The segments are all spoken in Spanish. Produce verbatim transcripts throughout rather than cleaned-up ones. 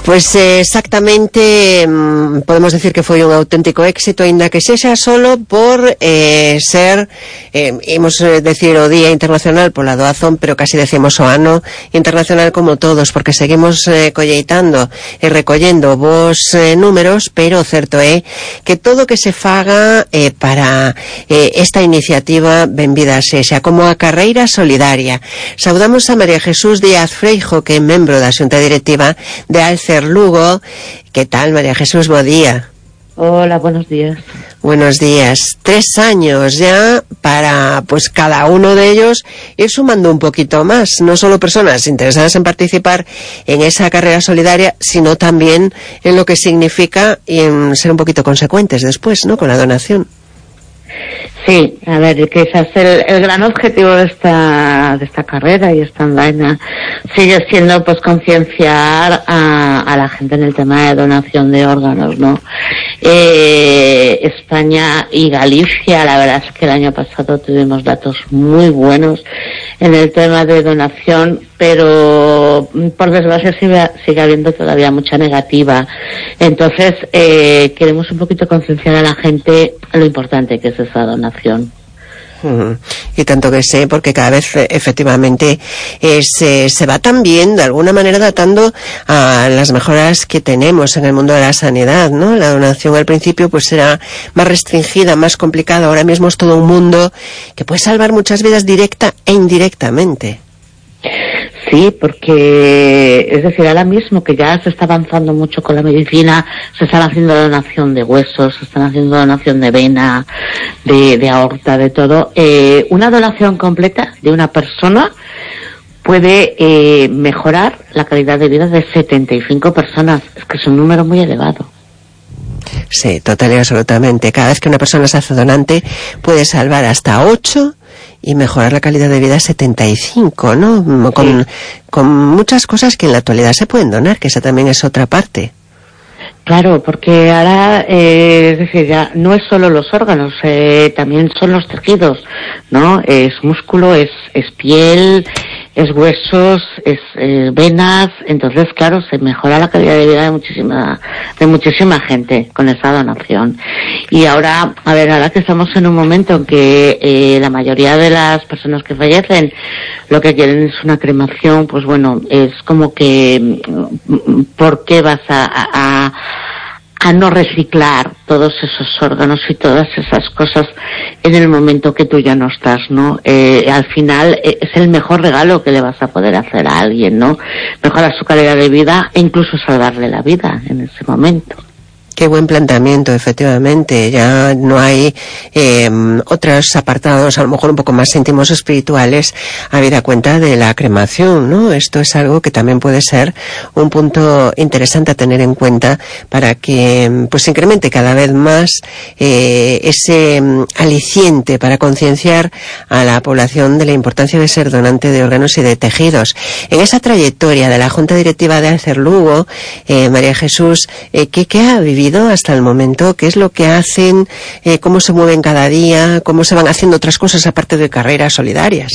Pues eh, exactamente mmm, podemos decir que foi un auténtico éxito, ainda que sexa solo por eh, ser, eh, imos decir o Día Internacional pola doazón, pero casi decimos o ano internacional como todos, porque seguimos eh, colleitando e recollendo vos eh, números, pero o certo é que todo que se faga eh, para eh, esta iniciativa benvida sexa, como a carreira solidaria. Saudamos a María Jesús Díaz Freijo, que é membro da Xunta Directiva de Alce Lugo. ¿Qué tal, María Jesús? Buen día. Hola, buenos días. Buenos días. Tres años ya para, pues, cada uno de ellos ir sumando un poquito más. No solo personas interesadas en participar en esa carrera solidaria, sino también en lo que significa y en ser un poquito consecuentes después, ¿no?, con la donación. Sí, a ver, quizás el, el gran objetivo de esta de esta carrera y esta andaina sigue siendo, pues, concienciar a, a la gente en el tema de donación de órganos, ¿no? Eh, España y Galicia, la verdad es que el año pasado tuvimos datos muy buenos en el tema de donación, pero por desgracia sigue, sigue habiendo todavía mucha negativa. Entonces, eh, queremos un poquito concienciar a la gente lo importante que es esa donación. Uh-huh. Y tanto que sé, porque cada vez efectivamente eh, se, se va también de alguna manera datando a las mejoras que tenemos en el mundo de la sanidad, ¿no? La donación al principio pues era más restringida, más complicada. Ahora mismo es todo un mundo que puede salvar muchas vidas directa e indirectamente. Sí, porque, es decir, ahora mismo que ya se está avanzando mucho con la medicina, se están haciendo donación de huesos, se están haciendo donación de vena, de, de aorta, de todo. Eh, una donación completa de una persona puede eh, mejorar la calidad de vida de setenta y cinco personas. Es que es un número muy elevado. Sí, total y absolutamente. Cada vez que una persona se hace donante puede salvar hasta ocho y mejorar la calidad de vida setenta y cinco, ¿no? Con, sí. con muchas cosas que en la actualidad se pueden donar, que esa también es otra parte. Claro, porque ahora, eh, es decir, ya no es solo los órganos, eh, también son los tejidos, ¿no? Es músculo, es, es piel, es huesos, es eh, venas. Entonces, claro, se mejora la calidad de vida de muchísima, de muchísima gente con esa donación. Y ahora, a ver, ahora que estamos en un momento en que eh, la mayoría de las personas que fallecen lo que quieren es una cremación, pues bueno, es como que, ¿por qué vas a, a, a no reciclar todos esos órganos y todas esas cosas en el momento que tú ya no estás, ¿no? Eh, al final eh, es el mejor regalo que le vas a poder hacer a alguien, ¿no? Mejorar su calidad de vida e incluso salvarle la vida en ese momento. Qué buen planteamiento, efectivamente. Ya no hay eh, otros apartados, a lo mejor un poco más íntimos o espirituales, habida cuenta de la cremación, ¿no? Esto es algo que también puede ser un punto interesante a tener en cuenta para que pues incremente cada vez más eh, ese um, aliciente para concienciar a la población de la importancia de ser donante de órganos y de tejidos. En esa trayectoria de la Junta Directiva de Alce Lugo, eh, María Jesús, eh, ¿qué, qué ha vivido hasta el momento? ¿Qué es lo que hacen? Eh, ¿Cómo se mueven cada día? ¿Cómo se van haciendo otras cosas aparte de carreras solidarias?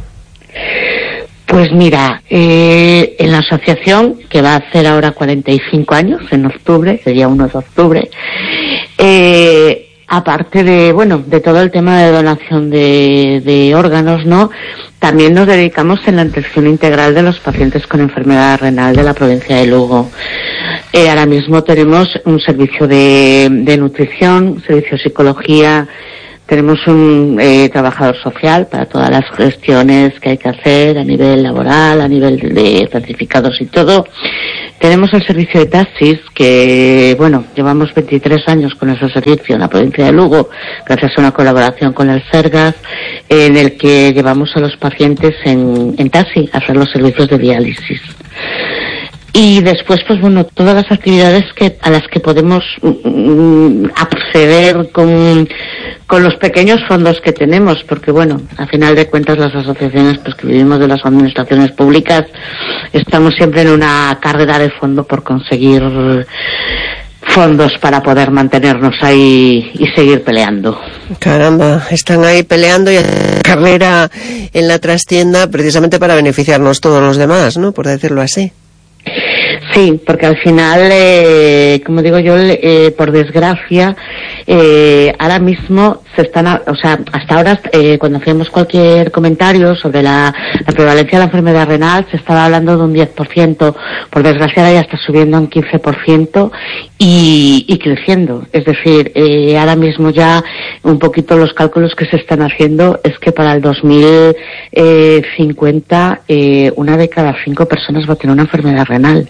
Pues mira, eh, en la asociación, que va a hacer ahora cuarenta y cinco años, en octubre, el día uno de octubre, eh, aparte de, bueno, de todo el tema de donación de, de órganos, ¿no? También nos dedicamos en la atención integral de los pacientes con enfermedad renal de la provincia de Lugo. Eh, ahora mismo tenemos un servicio de, de nutrición, servicio de psicología, tenemos un eh, trabajador social para todas las gestiones que hay que hacer a nivel laboral, a nivel de certificados y todo. Tenemos el servicio de taxis, que, bueno, llevamos veintitrés años con ese servicio en la provincia de Lugo, gracias a una colaboración con el Sergas, en el que llevamos a los pacientes en, en taxi a hacer los servicios de diálisis. Y después, pues bueno, todas las actividades que a las que podemos mm, acceder con, con los pequeños fondos que tenemos, porque bueno, a final de cuentas las asociaciones pues que vivimos de las administraciones públicas estamos siempre en una carrera de fondo por conseguir fondos para poder mantenernos ahí y seguir peleando. Caramba, están ahí peleando y carrera en la trastienda precisamente para beneficiarnos todos los demás, ¿no? Por decirlo así. Sí, porque al final, eh, como digo yo, eh, por desgracia, eh, ahora mismo se están, a, o sea, hasta ahora, eh, cuando hacíamos cualquier comentario sobre la, la prevalencia de la enfermedad renal, se estaba hablando de un diez por ciento. Por desgracia, ahora ya está subiendo a un quince por ciento y, y creciendo. Es decir, eh, ahora mismo ya un poquito los cálculos que se están haciendo es que para el dos mil cincuenta eh, una de cada cinco personas va a tener una enfermedad renal.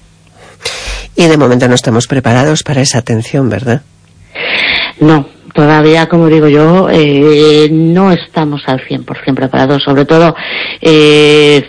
Y de momento no estamos preparados para esa atención, ¿verdad? No, todavía, como digo yo, eh, no estamos al cien por ciento preparados. Sobre todo, eh,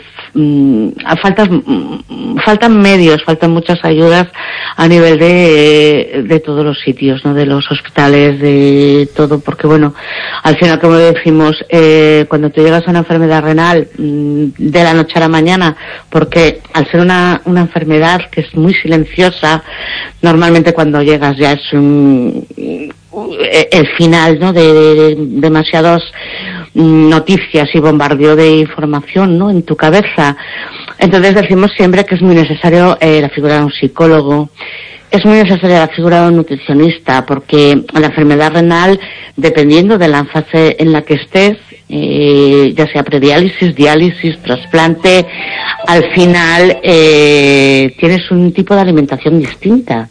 faltan, faltan medios, faltan muchas ayudas a nivel de, de todos los sitios, ¿no? De los hospitales, de todo, porque bueno, al final, como decimos, eh, cuando tú llegas a una enfermedad renal de la noche a la mañana, porque al ser una, una enfermedad que es muy silenciosa, normalmente cuando llegas ya es un, el final, ¿no? De, de, de demasiadas noticias y bombardeo de información, ¿no? En tu cabeza. Entonces decimos siempre que es muy necesario eh, la figura de un psicólogo, es muy necesaria la figura de un nutricionista, porque la enfermedad renal, dependiendo de la fase en la que estés, eh, ya sea prediálisis, diálisis, trasplante, al final eh, tienes un tipo de alimentación distinta.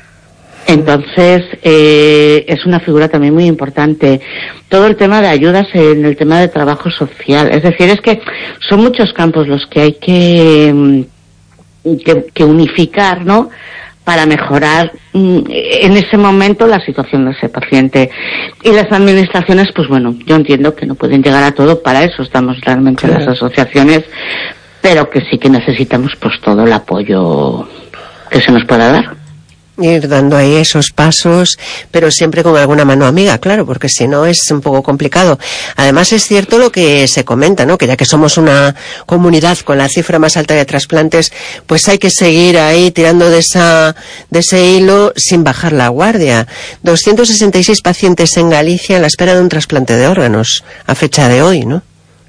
Entonces, eh, es una figura también muy importante. Todo el tema de ayudas en el tema de trabajo social. Es decir, es que son muchos campos los que hay que, que, que unificar, ¿no? Para mejorar en ese momento la situación de ese paciente. Y las administraciones, pues bueno, yo entiendo que no pueden llegar a todo, para eso estamos realmente en las asociaciones, pero que sí que necesitamos pues todo el apoyo que se nos pueda dar. Ir dando ahí esos pasos, pero siempre con alguna mano amiga, claro, porque si no es un poco complicado. Además es cierto lo que se comenta, ¿no? Que ya que somos una comunidad con la cifra más alta de trasplantes, pues hay que seguir ahí tirando de esa, de ese hilo sin bajar la guardia. doscientos sesenta y seis pacientes en Galicia a la espera de un trasplante de órganos, a fecha de hoy, ¿no?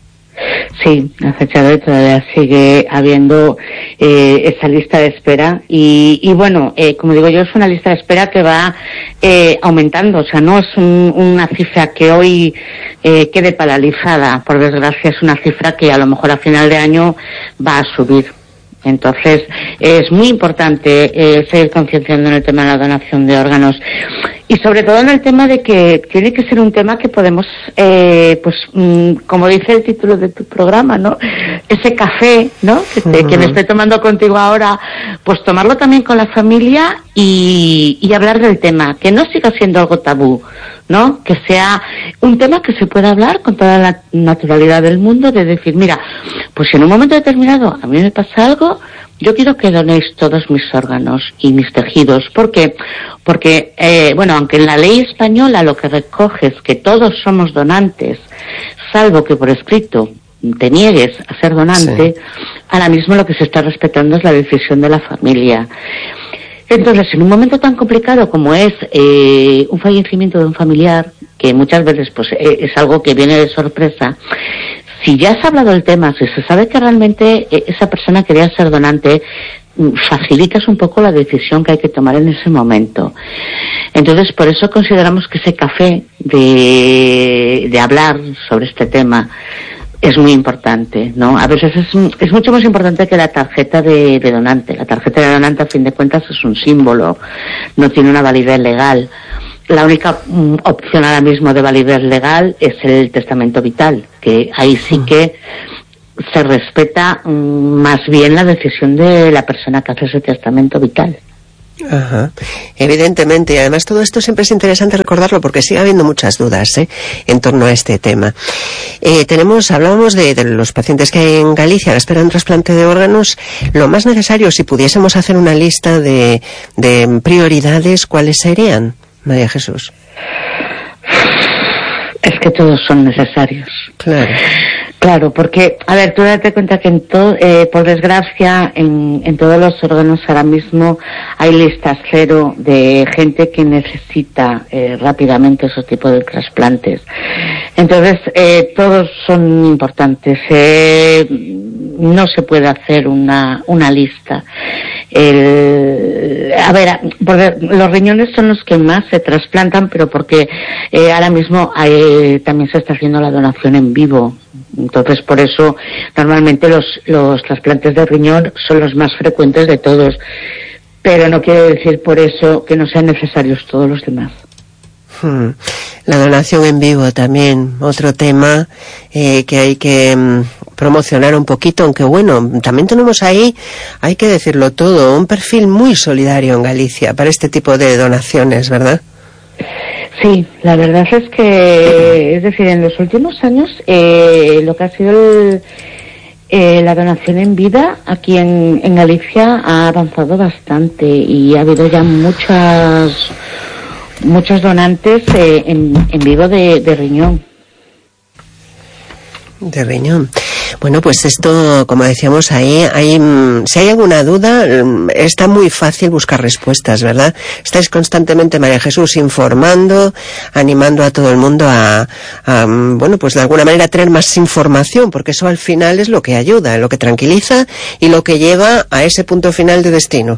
Sí, a fecha de hoy todavía sigue habiendo eh, esa lista de espera y, y bueno, eh, como digo yo, es una lista de espera que va eh, aumentando, o sea, no es un, una cifra que hoy eh, quede paralizada, por desgracia es una cifra que a lo mejor a final de año va a subir. Entonces, es muy importante eh, seguir concienciando en el tema de la donación de órganos y sobre todo en el tema de que tiene que ser un tema que podemos, eh, pues, mm, como dice el título de tu programa, ¿no? Ese café, ¿no? Que, te, uh-huh. que me estoy tomando contigo ahora, pues tomarlo también con la familia y, y hablar del tema, que no siga siendo algo tabú, ¿no? Que sea un tema que se pueda hablar con toda la naturalidad del mundo, de decir, mira, pues si en un momento determinado a mí me pasa algo, yo quiero que donéis todos mis órganos y mis tejidos. ¿Por qué? Porque, eh, bueno, aunque en la ley española lo que recoge es que todos somos donantes, salvo que por escrito te niegues a ser donante, sí. Ahora mismo lo que se está respetando es la decisión de la familia. Entonces, en un momento tan complicado como es eh, un fallecimiento de un familiar, que muchas veces pues eh, es algo que viene de sorpresa, si ya se ha hablado del tema, si se sabe que realmente eh, esa persona quería ser donante, facilitas un poco la decisión que hay que tomar en ese momento. Entonces, por eso consideramos que ese café de, de hablar sobre este tema es muy importante, ¿no? A veces es, es mucho más importante que la tarjeta de, de donante. La tarjeta de donante, a fin de cuentas, es un símbolo, no tiene una validez legal. La única mm, opción ahora mismo de validez legal es el testamento vital, que ahí sí que se respeta mm, más bien la decisión de la persona que hace ese testamento vital. Ajá, evidentemente, y además todo esto siempre es interesante recordarlo porque sigue habiendo muchas dudas ¿eh? en torno a este tema. Eh, tenemos, hablábamos de, de los pacientes que hay en Galicia a la espera de un trasplante de órganos. Lo más necesario, si pudiésemos hacer una lista de, de prioridades, ¿cuáles serían, María Jesús? Es que todos son necesarios. Claro. Claro, porque, a ver, tú date cuenta que en todo, eh, por desgracia, en, en todos los órganos ahora mismo hay listas cero de gente que necesita eh, rápidamente esos tipos de trasplantes. Entonces, eh, todos son importantes. Eh, no se puede hacer una, una lista. el, a ver, porque los riñones son los que más se trasplantan, pero porque eh, ahora mismo hay, también se está haciendo la donación en vivo. Entonces, por eso, normalmente los, los trasplantes de riñón son los más frecuentes de todos. Pero no quiere decir por eso que no sean necesarios todos los demás. Hmm. La donación en vivo también, otro tema eh, que hay que mm, promocionar un poquito, aunque bueno, también tenemos ahí, hay que decirlo todo, un perfil muy solidario en Galicia para este tipo de donaciones, ¿verdad? Sí, la verdad es que, es decir, en los últimos años eh, lo que ha sido el, eh, la donación en vida aquí en, en Galicia ha avanzado bastante y ha habido ya muchas muchos donantes eh, en, en vivo de, de riñón. De riñón. Bueno, pues esto, como decíamos ahí, hay, si hay alguna duda, está muy fácil buscar respuestas, ¿verdad? Estáis constantemente, María Jesús, informando, animando a todo el mundo a, a, bueno, pues de alguna manera a tener más información, porque eso al final es lo que ayuda, lo que tranquiliza y lo que lleva a ese punto final de destino.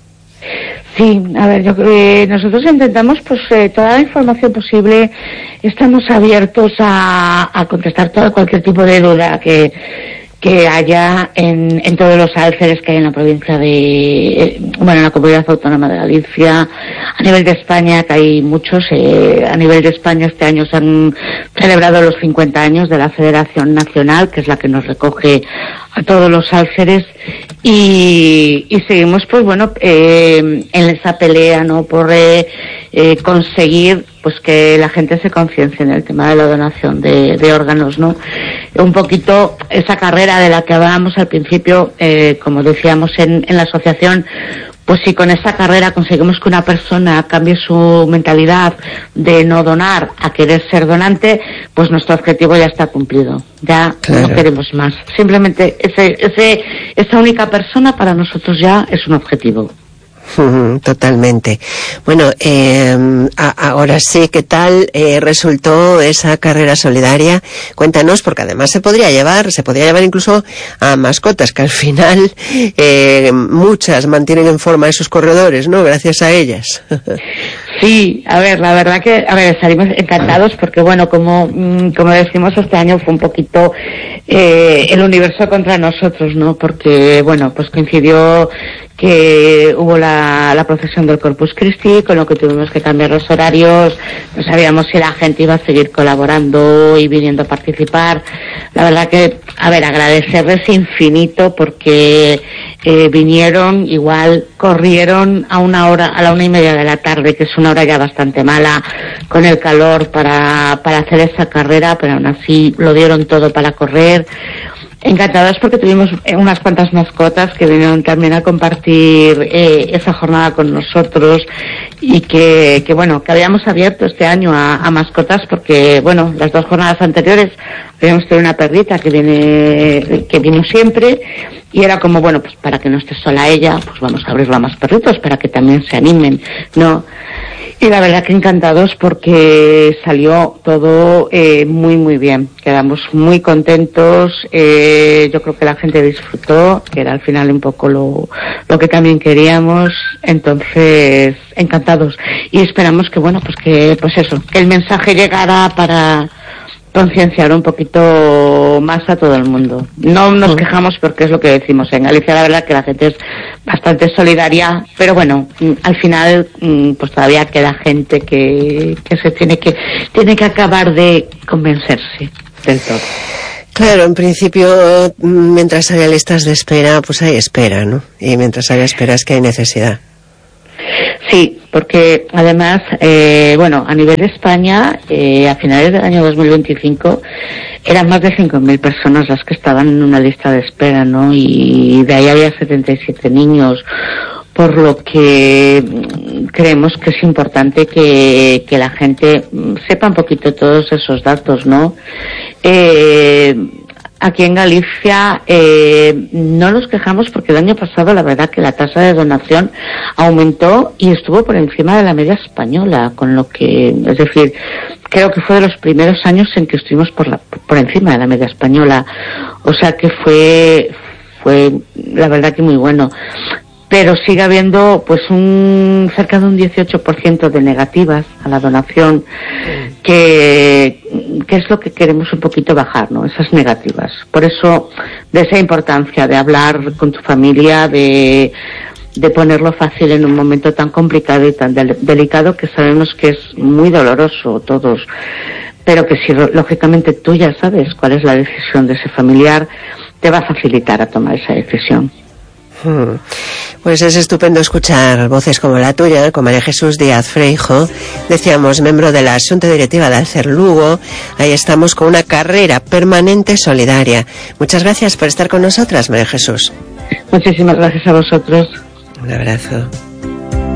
Sí, a ver, yo eh, nosotros intentamos pues eh, toda la información posible, estamos abiertos a, a contestar todo cualquier tipo de duda que que haya en, en todos los alférez que hay en la provincia de, eh, bueno, en la Comunidad Autónoma de Galicia, a nivel de España, que hay muchos, eh, a nivel de España este año se han celebrado los cincuenta años de la Federación Nacional, que es la que nos recoge a todos los alférez, y, y seguimos, pues bueno, eh, en esa pelea, ¿no?, por eh, eh, conseguir pues que la gente se conciencie en el tema de la donación de, de órganos, ¿no? Un poquito esa carrera de la que hablábamos al principio, eh, como decíamos en, en la asociación, pues si con esa carrera conseguimos que una persona cambie su mentalidad de no donar a querer ser donante, pues nuestro objetivo ya está cumplido. Ya claro. No queremos más. Simplemente ese, ese, esa única persona para nosotros ya es un objetivo. Totalmente. Bueno, eh, a, ahora sí, ¿qué tal eh, resultó esa carrera solidaria? Cuéntanos, porque además se podría llevar, se podría llevar incluso a mascotas, que al final eh, muchas mantienen en forma esos corredores, ¿no? Gracias a ellas. Sí, a ver, la verdad que, a ver, salimos encantados porque, bueno, como, como decimos, este año fue un poquito eh, el universo contra nosotros, ¿no? Porque, bueno, pues coincidió que hubo la, la procesión del Corpus Christi, con lo que tuvimos que cambiar los horarios, no sabíamos si la gente iba a seguir colaborando y viniendo a participar. La verdad que, a ver, agradecerles infinito porque eh, vinieron, igual corrieron a una hora, a la una y media de la tarde, que es una hora ya bastante mala, con el calor para, para hacer esa carrera, pero aún así lo dieron todo para correr. Encantados porque tuvimos unas cuantas mascotas que vinieron también a compartir eh, esa jornada con nosotros y que, que bueno, que habíamos abierto este año a, a mascotas porque, bueno, las dos jornadas anteriores habíamos tenido una perrita que viene, que vino siempre y era como, bueno, pues para que no esté sola ella, pues vamos a abrirlo a más perritos para que también se animen, ¿no? Y la verdad que encantados porque salió todo eh, muy muy bien, quedamos muy contentos, eh, yo creo que la gente disfrutó, que era al final un poco lo, lo que también queríamos, entonces encantados y esperamos que bueno, pues que pues eso, que el mensaje llegara para concienciar un poquito más a todo el mundo. No nos quejamos porque es lo que decimos. En Galicia la verdad que la gente es bastante solidaria, pero bueno, al final pues todavía queda gente que, que se tiene que tiene que acabar de convencerse del todo. Claro, en principio, mientras haya listas de espera, pues hay espera, ¿no? Y mientras haya espera es que hay necesidad. Sí, porque además, eh, bueno, a nivel de España, eh, a finales del año dos mil veinticinco, eran más de cinco mil personas las que estaban en una lista de espera, ¿no? Y de ahí había setenta y siete niños, por lo que creemos que es importante que, que la gente sepa un poquito todos esos datos, ¿no? Eh, Aquí en Galicia eh, no nos quejamos porque el año pasado la verdad que la tasa de donación aumentó y estuvo por encima de la media española, con lo que, es decir, creo que fue de los primeros años en que estuvimos por la, por encima de la media española, o sea que fue, fue la verdad que muy bueno. pero sigue habiendo pues un cerca de un dieciocho por ciento de negativas a la donación, que, que es lo que queremos un poquito bajar, ¿no? Esas negativas. Por eso, de esa importancia de hablar con tu familia, de, de ponerlo fácil en un momento tan complicado y tan del, delicado, que sabemos que es muy doloroso todos, pero que si lógicamente tú ya sabes cuál es la decisión de ese familiar, te va a facilitar a tomar esa decisión. Pues es estupendo escuchar voces como la tuya, con María Jesús Díaz Freijo, decíamos, miembro de la Xunta Directiva de Alcer Lugo. Ahí estamos con una carrera permanente solidaria. Muchas gracias por estar con nosotras, María Jesús. Muchísimas gracias a vosotros. Un abrazo.